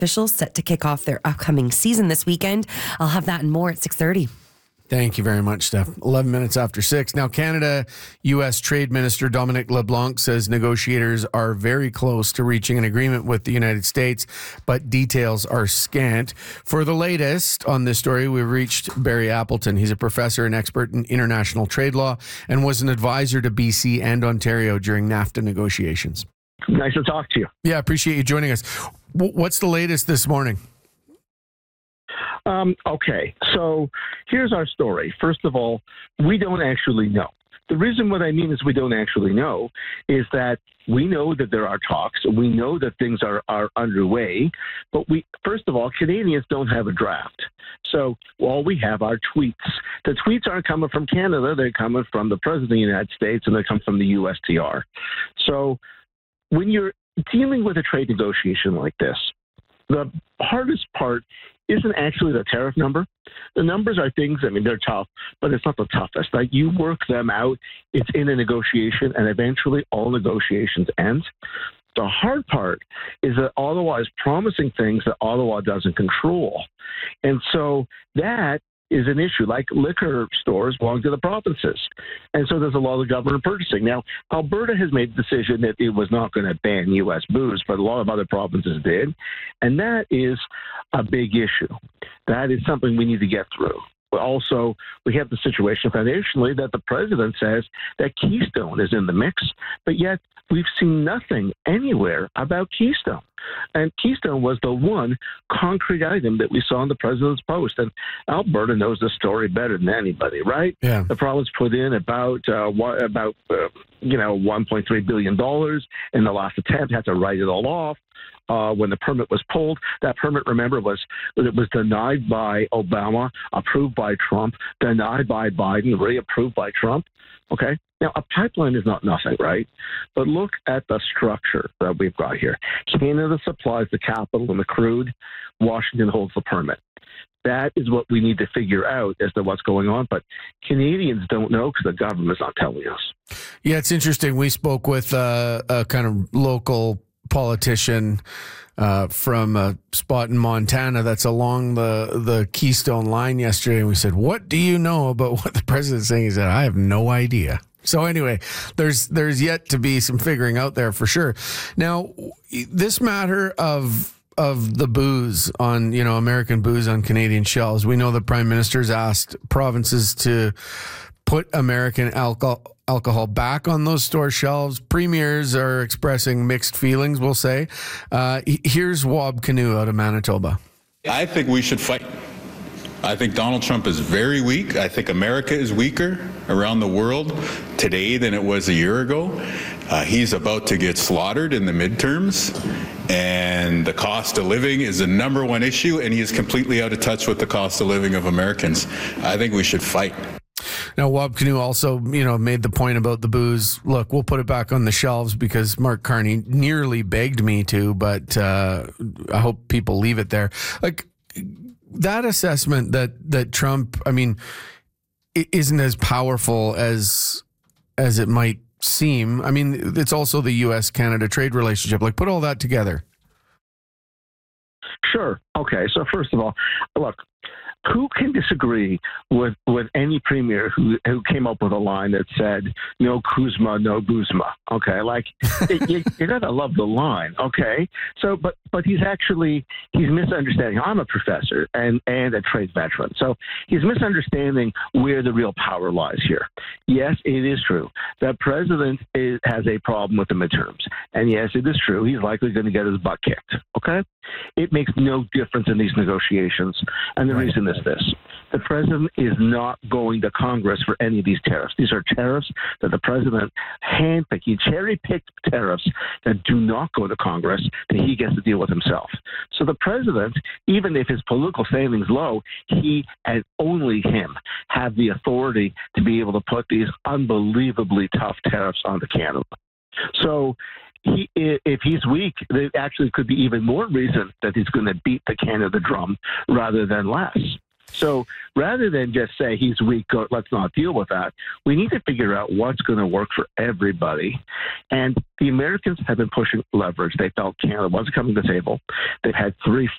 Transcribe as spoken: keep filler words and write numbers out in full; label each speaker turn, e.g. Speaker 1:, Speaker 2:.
Speaker 1: officials set to kick off their upcoming season this weekend. I'll have that and more at six thirty.
Speaker 2: Thank you very much, Steph. eleven minutes after six. Now, Canada U S Trade Minister Dominic LeBlanc says negotiators are very close to reaching an agreement with the United States, but details are scant. For the latest on this story, we've reached Barry Appleton. He's a professor and expert in international trade law and was an advisor to B C and Ontario during NAFTA negotiations.
Speaker 3: Nice to talk to you.
Speaker 2: Yeah, appreciate you joining us. What's the latest this morning?
Speaker 3: Um, okay, so here's our story. First of all, we don't actually know. The reason what I mean is we don't actually know is that we know that there are talks. We know that things are, are underway. But we, first of all, Canadians don't have a draft. So all we have are tweets. The tweets aren't coming from Canada. They're coming from the President of the United States, and they come from the U S T R. So when you're dealing with a trade negotiation like this, the hardest part isn't actually the tariff number. The numbers are things, I mean, they're tough, but it's not the toughest. Like, you work them out, it's in a negotiation, and eventually all negotiations end. The hard part is that Ottawa is promising things that Ottawa doesn't control. And so that is an issue. Like, liquor stores belong to the provinces. And so there's a lot of government purchasing. Now, Alberta has made the decision that it was not going to ban U S booze, but a lot of other provinces did. And that is a big issue. That is something we need to get through. But also, we have the situation foundationally that the president says that Keystone is in the mix, but yet we've seen nothing anywhere about Keystone. And Keystone was the one concrete item that we saw in the president's post. And Alberta knows the story better than anybody, right?
Speaker 2: Yeah.
Speaker 3: The province put in about uh, what, about uh, you know one point three billion dollars in the last attempt, had to write it all off. Uh, when the permit was pulled, that permit, remember, was it was denied by Obama, approved by Trump, denied by Biden, reapproved by Trump. Okay. Now, a pipeline is not nothing, right? But look at the structure that we've got here. Canada supplies the capital and the crude. Washington holds the permit. That is what we need to figure out as to what's going on. But Canadians don't know because the government's not telling us.
Speaker 2: Yeah, it's interesting. We spoke with uh, a kind of local politician uh, from a spot in Montana that's along the, the Keystone line yesterday. And we said, what do you know about what the president's saying? He said, I have no idea. So anyway, there's there's yet to be some figuring out there for sure. Now, this matter of of the booze on, you know, American booze on Canadian shelves, we know the Prime Minister's asked provinces to put American alcohol alcohol back on those store shelves. Premiers are expressing mixed feelings, we'll say. Uh, here's Wab Kinew out of Manitoba.
Speaker 4: I think we should fight. I think Donald Trump is very weak. I think America is weaker around the world today than it was a year ago. Uh, he's about to get slaughtered in the midterms, and the cost of living is the number one issue, and he is completely out of touch with the cost of living of Americans. I think we should fight.
Speaker 2: Now, Wab Kinew also, you know, made the point about the booze. Look, we'll put it back on the shelves because Mark Carney nearly begged me to, but uh, I hope people leave it there. Like, that assessment that that Trump, I mean, it isn't as powerful as as it might seem. I mean, it's also the U S Canada trade relationship. Like, put all that together.
Speaker 3: Sure. Okay. So first of all, look, who can disagree with, with any premier who who came up with a line that said, no Kuzma, no Buzma? Okay, like, you, you gotta love the line, okay? So, but but he's actually, he's misunderstanding. I'm a professor and, and a trade veteran, so he's misunderstanding where the real power lies here. Yes, it is true that president is, has a problem with the midterms. And yes, it is true, he's likely going to get his butt kicked, okay? It makes no difference in these negotiations. And the reason is this. The president is not going to Congress for any of these tariffs. These are tariffs that the president handpicked. He cherry-picked tariffs that do not go to Congress, and he gets to deal with himself. So the president, even if his political standing is low, he and only him have the authority to be able to put these unbelievably tough tariffs onto Canada. So He, if he's weak, there actually could be even more reason that he's going to beat the Canada drum rather than less. So rather than just say he's weak, let's not deal with that, we need to figure out what's going to work for everybody. And the Americans have been pushing leverage. They felt Canada wasn't coming to the table. They've had three